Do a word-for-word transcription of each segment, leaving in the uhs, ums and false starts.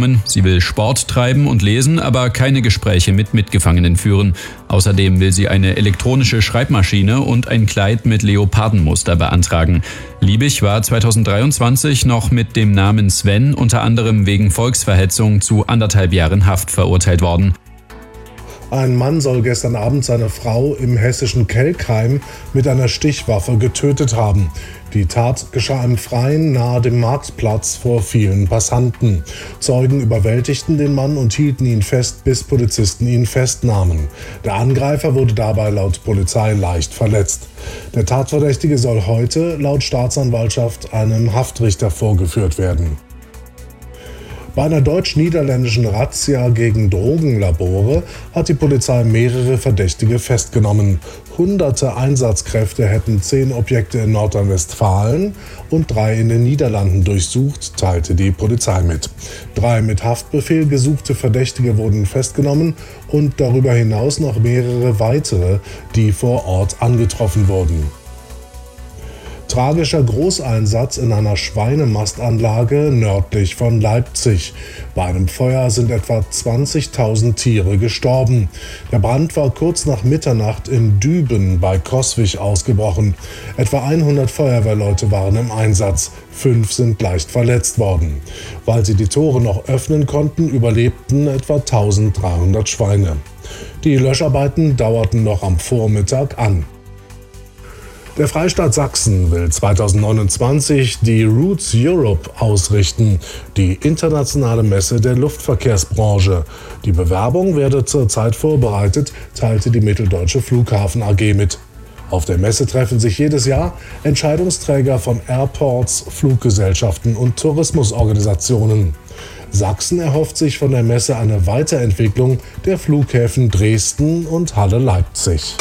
bekommen. Sie will Sport treiben und lesen, aber keine Gespräche mit Mitgefangenen führen. Außerdem will sie eine elektronische Schreibmaschine und ein Kleid mit Leopardenmuster beantragen. Liebig war zweitausenddreiundzwanzig noch mit dem Namen Sven unter anderem wegen Volksverhetzung zu anderthalb Jahren Haft verurteilt worden. Ein Mann soll gestern Abend seine Frau im hessischen Kelkheim mit einer Stichwaffe getötet haben. Die Tat geschah im Freien nahe dem Marktplatz vor vielen Passanten. Zeugen überwältigten den Mann und hielten ihn fest, bis Polizisten ihn festnahmen. Der Angreifer wurde dabei laut Polizei leicht verletzt. Der Tatverdächtige soll heute laut Staatsanwaltschaft einem Haftrichter vorgeführt werden. Bei einer deutsch-niederländischen Razzia gegen Drogenlabore hat die Polizei mehrere Verdächtige festgenommen. Hunderte Einsatzkräfte hätten zehn Objekte in Nordrhein-Westfalen und drei in den Niederlanden durchsucht, teilte die Polizei mit. Drei mit Haftbefehl gesuchte Verdächtige wurden festgenommen und darüber hinaus noch mehrere weitere, die vor Ort angetroffen wurden. Tragischer Großeinsatz in einer Schweinemastanlage nördlich von Leipzig. Bei einem Feuer sind etwa zwanzigtausend Tiere gestorben. Der Brand war kurz nach Mitternacht in Düben bei Coswig ausgebrochen. Etwa hundert Feuerwehrleute waren im Einsatz. Fünf sind leicht verletzt worden. Weil sie die Tore noch öffnen konnten, überlebten etwa eintausenddreihundert Schweine. Die Löscharbeiten dauerten noch am Vormittag an. Der Freistaat Sachsen will zweitausendneunundzwanzig die Roots Europe ausrichten, die internationale Messe der Luftverkehrsbranche. Die Bewerbung werde zurzeit vorbereitet, teilte die Mitteldeutsche Flughafen A G mit. Auf der Messe treffen sich jedes Jahr Entscheidungsträger von Airports, Fluggesellschaften und Tourismusorganisationen. Sachsen erhofft sich von der Messe eine Weiterentwicklung der Flughäfen Dresden und Halle-Leipzig.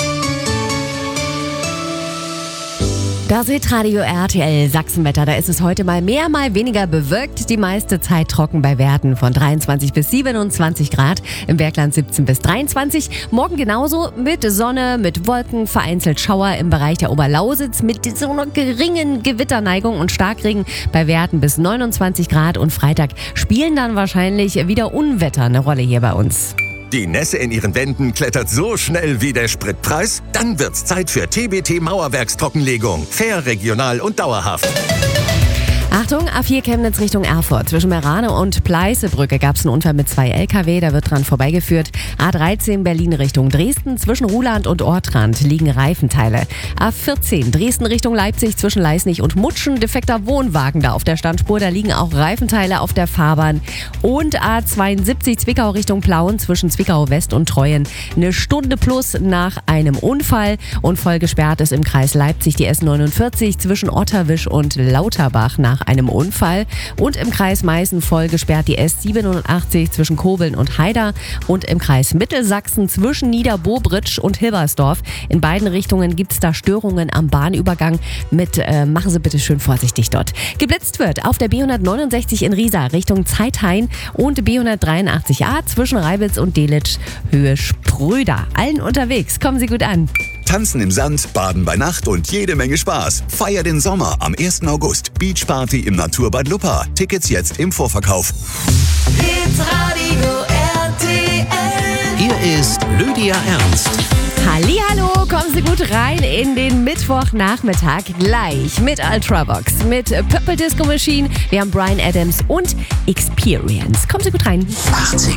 Das Hitradio R T L Sachsenwetter, da ist es heute mal mehr, mal weniger bewölkt. Die meiste Zeit trocken bei Werten von dreiundzwanzig bis siebenundzwanzig Grad, im Bergland siebzehn bis dreiundzwanzig. Morgen genauso mit Sonne, mit Wolken, vereinzelt Schauer im Bereich der Oberlausitz mit so einer geringen Gewitterneigung und Starkregen bei Werten bis neunundzwanzig Grad. Und Freitag spielen dann wahrscheinlich wieder Unwetter eine Rolle hier bei uns. Die Nässe in ihren Wänden klettert so schnell wie der Spritpreis? Dann wird's Zeit für T B T Mauerwerkstrockenlegung. Fair, regional und dauerhaft. Achtung, A vier Chemnitz Richtung Erfurt. Zwischen Merane und Pleißebrücke gab es einen Unfall mit zwei L K W, da wird dran vorbeigeführt. A dreizehn Berlin Richtung Dresden, zwischen Ruhland und Ortrand liegen Reifenteile. A vierzehn Dresden Richtung Leipzig, zwischen Leisnig und Mutschen, defekter Wohnwagen da auf der Standspur, da liegen auch Reifenteile auf der Fahrbahn. Und A zweiundsiebzig Zwickau Richtung Plauen, zwischen Zwickau West und Treuen. Eine Stunde plus nach einem Unfall und voll gesperrt ist im Kreis Leipzig die S neunundvierzig zwischen Otterwisch und Lauterbach nach einem Unfall und im Kreis Meißen voll gesperrt die S siebenundachtzig zwischen Kobeln und Haida und im Kreis Mittelsachsen zwischen Niederbobritsch und Hilbersdorf. In beiden Richtungen gibt es da Störungen am Bahnübergang mit, äh, machen Sie bitte schön vorsichtig dort. Geblitzt wird auf der B hundertneunundsechzig in Riesa Richtung Zeithain und B hundertdreiundachtzig A zwischen Reibitz und Delitzsch Höhe Spröder. Allen unterwegs, kommen Sie gut an. Tanzen im Sand, Baden bei Nacht und jede Menge Spaß. Feier den Sommer am ersten August. Beachparty im Naturbad Luppa. Tickets jetzt im Vorverkauf. Hitradio R T L. Hier ist Lydia Ernst. Hallihallo, kommen Sie gut rein in den Mittwochnachmittag. Gleich mit Ultravox, mit Purple Disco Machine. Wir haben Bryan Adams und Experience. Kommen Sie gut rein. achtzig